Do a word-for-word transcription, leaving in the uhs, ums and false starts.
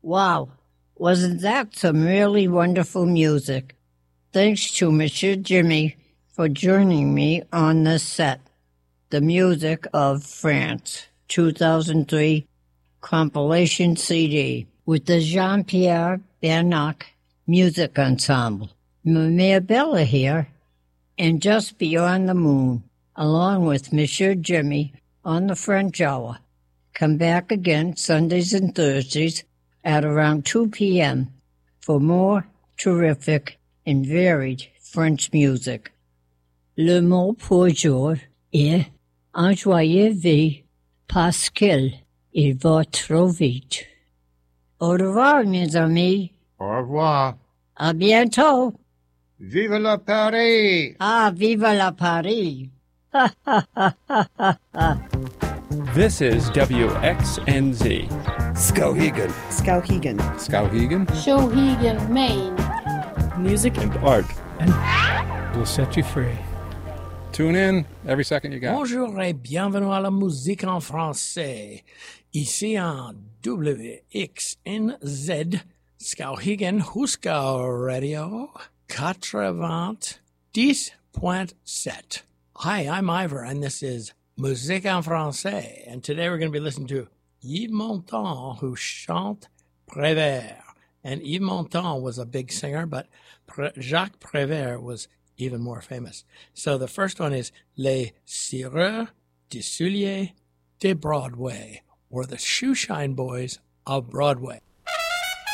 Wow, wasn't that some really wonderful music? Thanks to Monsieur Jimmy for joining me on this set. The music of France, two thousand three compilation C D with the Jean-Pierre Bernac Music Ensemble. Mère Bella here, and Just Beyond the Moon, along with Monsieur Jimmy on the French Hour. Come back again Sundays and Thursdays at around two p.m. for more terrific and varied French music. Le mot pour jour est enjoyez-vous parce qu'il va trop vite. Au revoir, mes amis. Au revoir. À bientôt. Vive la Paris! Ah, vive la Paris! Ha, ha, ha, ha, ha, ha. This is W X N Z. Skowhegan. Skowhegan. Skowhegan. Shawhegan, Maine. Music And art. and will set you free. Tune in every second you got. Bonjour et bienvenue à la musique en français. Ici en W X N Z, Skowhegan Huska Radio, quatre-vingt-dix point sept. Hi, I'm Ivor, and this is Musique en français. And today we're going to be listening to Yves Montand, who chante Prévert. And Yves Montand was a big singer, but Pre- Jacques Prévert was even more famous. So the first one is Les Cireurs de Souliers de Broadway, or the Shoeshine Boys of Broadway.